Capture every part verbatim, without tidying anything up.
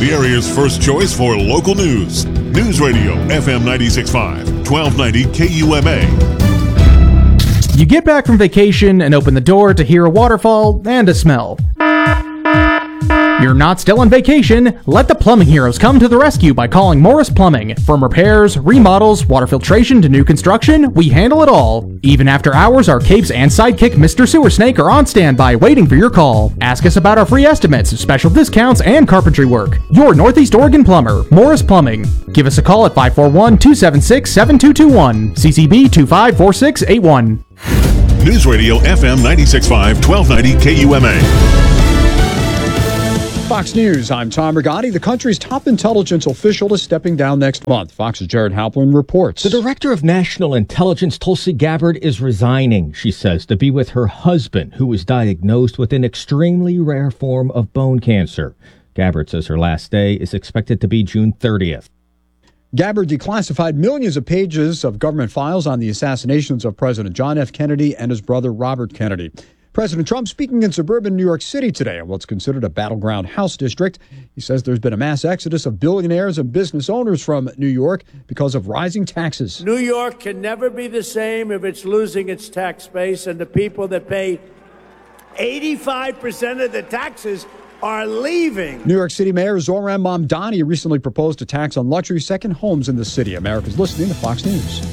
the area's first choice for local news. News Radio F M ninety-six point five, twelve ninety K U M A. You get back from vacation and open the door to hear a waterfall and a smell. You're not still on vacation. Let the plumbing heroes come to the rescue by calling Morris Plumbing. From repairs, remodels, water filtration to new construction, we handle it all. Even after hours, our capes and sidekick Mister Sewer Snake are on standby waiting for your call. Ask us about our free estimates, special discounts, and carpentry work. Your Northeast Oregon plumber, Morris Plumbing. Give us a call at five four one, two seven six, seven two two one, C C B two five four six eight one. News Radio F M ninety-six point five, twelve ninety K U M A. Fox News, I'm Tom Rigotti. The country's top intelligence official is stepping down next month. Fox's Jared Halpern reports. The director of national intelligence, Tulsi Gabbard, is resigning, she says, to be with her husband, who was diagnosed with an extremely rare form of bone cancer. Gabbard says her last day is expected to be June thirtieth. Gabbard declassified millions of pages of government files on the assassinations of President John F. Kennedy and his brother Robert Kennedy. President Trump speaking in suburban New York City today in what's considered a battleground House district. He says there's been a mass exodus of billionaires and business owners from New York because of rising taxes. New York can never be the same if it's losing its tax base, and the people that pay eighty-five percent of the taxes are leaving. New York City Mayor Zohran Mamdani recently proposed a tax on luxury second homes in the city. America's listening to Fox News.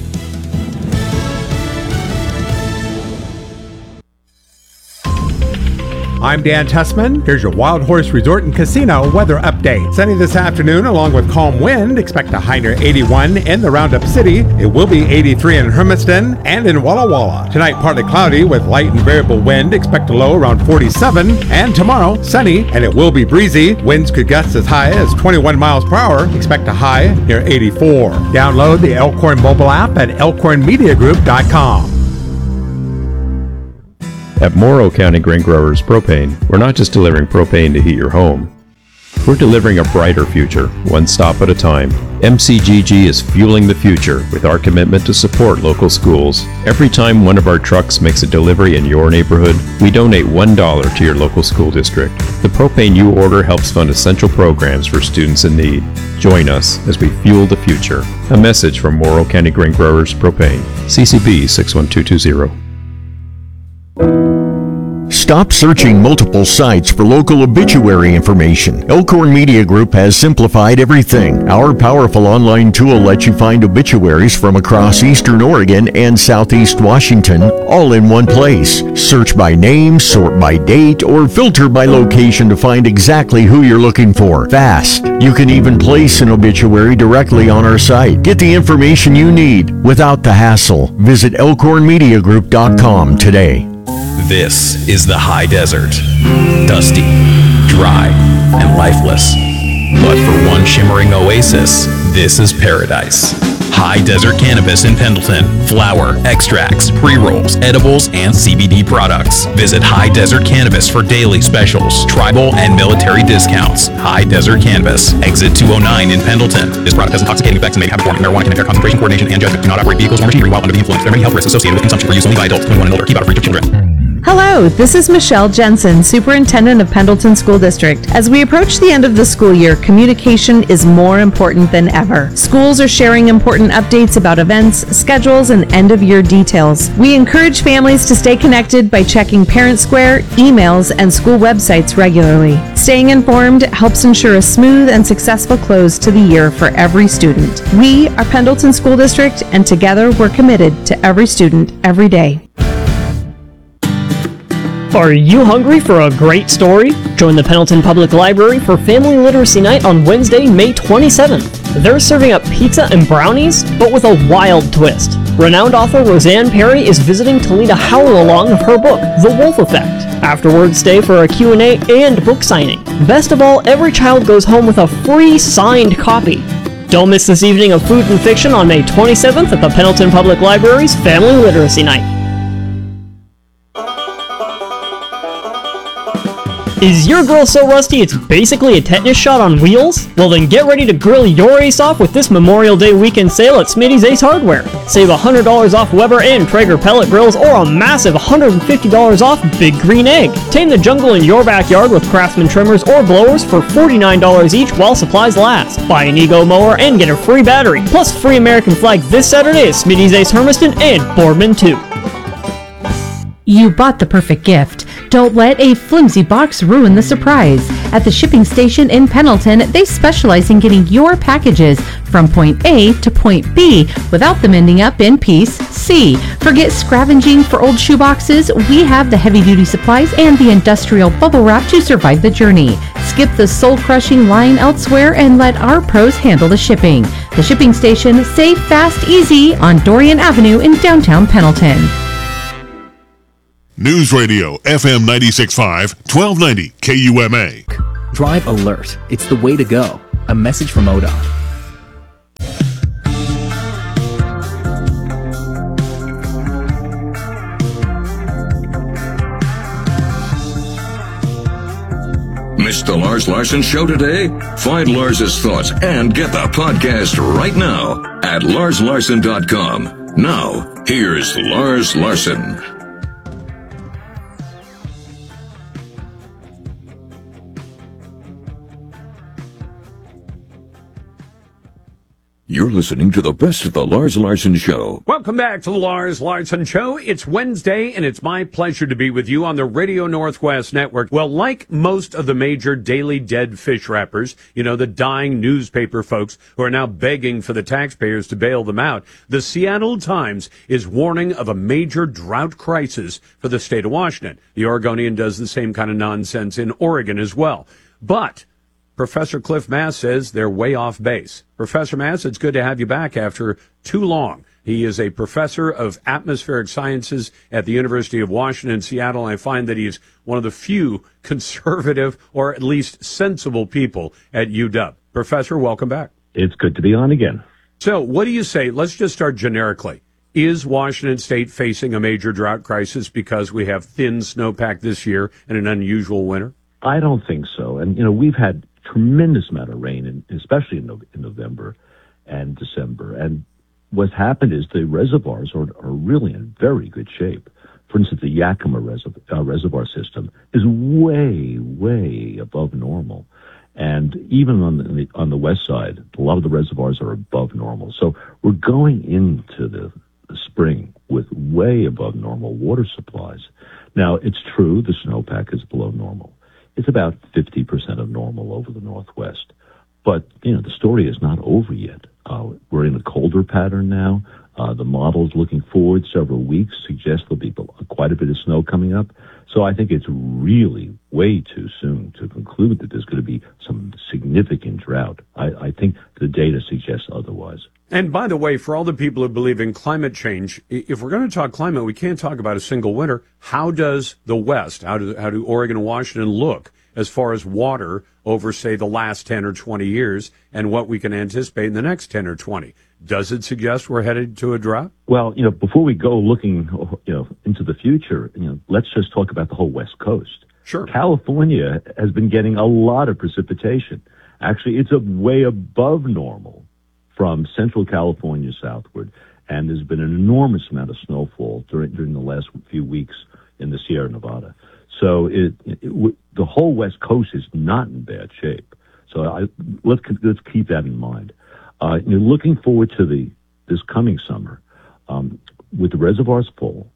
I'm Dan Tussman. Here's your Wild Horse Resort and Casino weather update. Sunny this afternoon along with calm wind. Expect a high near eighty-one in the Roundup City. It will be eighty-three in Hermiston and in Walla Walla. Tonight partly cloudy with light and variable wind. Expect a low around forty-seven. And tomorrow sunny and it will be breezy. Winds could gust as high as twenty-one miles per hour. Expect a high near eighty-four. Download the Elkhorn mobile app at elkhorn media group dot com. At Morrow County Grain Growers Propane, we're not just delivering propane to heat your home. We're delivering a brighter future, one stop at a time. M C G G is fueling the future with our commitment to support local schools. Every time one of our trucks makes a delivery in your neighborhood, we donate one dollar to your local school district. The propane you order helps fund essential programs for students in need. Join us as we fuel the future. A message from Morrow County Grain Growers Propane. C C B six one two two zero. Stop searching multiple sites for local obituary information. Elkhorn Media Group has simplified everything. Our powerful online tool lets you find obituaries from across Eastern Oregon and Southeast Washington, all in one place. Search by name, sort by date, or filter by location to find exactly who you're looking for. Fast. You can even place an obituary directly on our site. Get the information you need without the hassle. Visit elkhorn media group dot com today. This is the high desert. Dusty, dry, and lifeless. But for one shimmering oasis, this is paradise. High Desert Cannabis in Pendleton. Flower, extracts, pre-rolls, edibles, and C B D products. Visit High Desert Cannabis for daily specials, tribal, and military discounts. High Desert Cannabis. Exit two oh nine in Pendleton. This product has intoxicating effects and may have warning. Marijuana can impair concentration, coordination, and judgment. Do not operate vehicles or machinery while under the influence. There are many health risks associated with consumption for use only by adults twenty-one and older. Keep out of reach of children. Hello, this is Michelle Jensen, Superintendent of Pendleton School District. As we approach the end of the school year, communication is more important than ever. Schools are sharing important updates about events, schedules, and end-of-year details. We encourage families to stay connected by checking Parent Square, emails, and school websites regularly. Staying informed helps ensure a smooth and successful close to the year for every student. We are Pendleton School District, and together we're committed to every student, every day. Are you hungry for a great story? Join the Pendleton Public Library for Family Literacy Night on Wednesday, May twenty-seventh. They're serving up pizza and brownies, but with a wild twist. Renowned author Roseanne Perry is visiting to lead a howl-along of her book, The Wolf Effect. Afterwards, stay for a Q and A and book signing. Best of all, every child goes home with a free signed copy. Don't miss this evening of food and fiction on May twenty-seventh at the Pendleton Public Library's Family Literacy Night. Is your grill so rusty it's basically a tetanus shot on wheels? Well then get ready to grill your ace off with this Memorial Day weekend sale at Smitty's Ace Hardware. Save one hundred dollars off Weber and Traeger pellet grills or a massive one hundred fifty dollars off Big Green Egg. Tame the jungle in your backyard with Craftsman trimmers or blowers for forty-nine dollars each while supplies last. Buy an Ego mower and get a free battery, plus free American flag this Saturday at Smitty's Ace Hermiston and Boardman too. You bought the perfect gift. Don't let a flimsy box ruin the surprise. At the shipping station in Pendleton, they specialize in getting your packages from point A to point B without them ending up in piece C. Forget scavenging for old shoeboxes. We have the heavy-duty supplies and the industrial bubble wrap to survive the journey. Skip the soul-crushing line elsewhere and let our pros handle the shipping. The shipping station, safe, fast, easy on Dorian Avenue in downtown Pendleton. News Radio F M ninety-six point five, twelve ninety K U M A. Drive alert. It's the way to go. A message from O D O T. Missed the Lars Larson Show today? Find Lars's thoughts and get the podcast right now at lars larson dot com. Now, here's Lars Larson. You're listening to the best of the Lars Larson Show. Welcome back to the Lars Larson Show. It's Wednesday, and it's my pleasure to be with you on the Radio Northwest Network. Well, like most of the major daily dead fish wrappers, you know, the dying newspaper folks who are now begging for the taxpayers to bail them out, the Seattle Times is warning of a major drought crisis for the state of Washington. The Oregonian does the same kind of nonsense in Oregon as well. But Professor Cliff Mass says they're way off base. Professor Mass, it's good to have you back after too long. He is a professor of atmospheric sciences at the University of Washington, Seattle, and I find that he's one of the few conservative or at least sensible people at U W. Professor, welcome back. It's good to be on again. So what do you say? Let's just start generically. Is Washington State facing a major drought crisis because we have thin snowpack this year and an unusual winter? I don't think so. And, you know, we've had tremendous amount of rain, in, especially in, no, in November and December. And what's happened is the reservoirs are, are really in very good shape. For instance, the Yakima reserv- uh, reservoir system is way, way above normal. And even on the, on the west side, a lot of the reservoirs are above normal. So we're going into the, the spring with way above normal water supplies. Now, it's true the snowpack is below normal. It's about fifty percent of normal over the Northwest. But, you know, the story is not over yet. Uh, we're in a colder pattern now. Uh, the models looking forward several weeks suggest there'll be quite a bit of snow coming up. So I think it's really way too soon to conclude that there's going to be some significant drought. I, I think the data suggests otherwise. And by the way, for all the people who believe in climate change, if we're going to talk climate, we can't talk about a single winter. How does the West, how do, how do Oregon and Washington look as far as water over, say, the last ten or twenty years and what we can anticipate in the next ten or twenty? Does it suggest we're headed to a drought? Well, you know, before we go looking, you know, into the future, you know, let's just talk about the whole West Coast. Sure. California has been getting a lot of precipitation. Actually, it's a way above normal from central California southward, and there's been an enormous amount of snowfall during during the last few weeks in the Sierra Nevada. So it, it, it, the whole West Coast is not in bad shape. So I, let's let's keep that in mind. Uh, you're looking forward to the this coming summer um, with the reservoirs full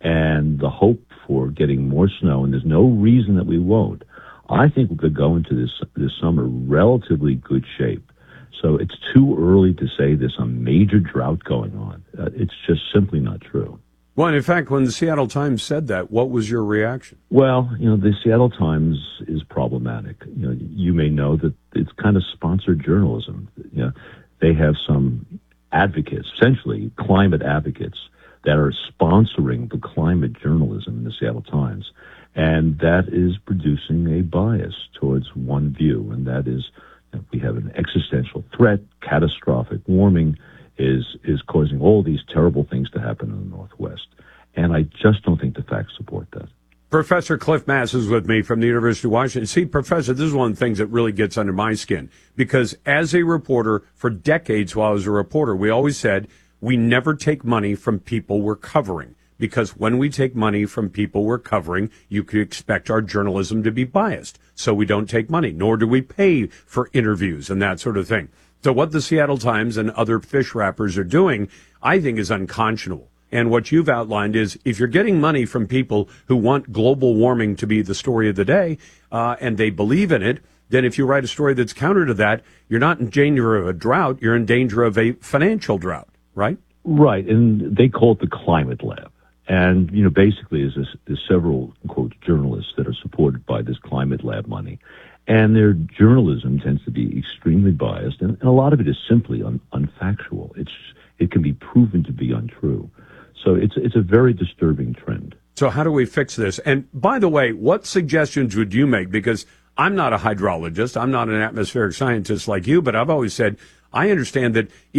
and the hope for getting more snow, and there's no reason that we won't. I think we could go into this this summer relatively good shape. So it's too early to say there's some major drought going on. Uh, it's just simply not true. Well, and in fact, when the Seattle Times said that, what was your reaction? Well, you know, the Seattle Times is problematic. You know, you may know that it's kind of sponsored journalism. You know, they have some advocates, essentially climate advocates, that are sponsoring the climate journalism in the Seattle Times. And that is producing a bias towards one view, and that is that we have an existential threat, catastrophic warming is is causing all these terrible things to happen in the Northwest. And I just don't think the facts support that. Professor Cliff Mass is with me from the University of Washington. See, Professor, this is one of the things that really gets under my skin, because as a reporter, for decades while I was a reporter, we always said we never take money from people we're covering, because when we take money from people we're covering, you could expect our journalism to be biased. So we don't take money, nor do we pay for interviews and that sort of thing. So what the Seattle Times and other fish wrappers are doing, I think, is unconscionable. And what you've outlined is if you're getting money from people who want global warming to be the story of the day, uh, and they believe in it, then if you write a story that's counter to that, you're not in danger of a drought, you're in danger of a financial drought, right? Right, and they call it the climate lab. And, you know, basically there's, there's several, quote, journalists that are supported by this climate lab money. And their journalism tends to be extremely biased, and, and a lot of it is simply un, unfactual. It's, it can be proven to be untrue. So it's it's a very disturbing trend. So how do we fix this? And by the way, what suggestions would you make? Because I'm not a hydrologist. I'm not an atmospheric scientist like you, but I've always said I understand that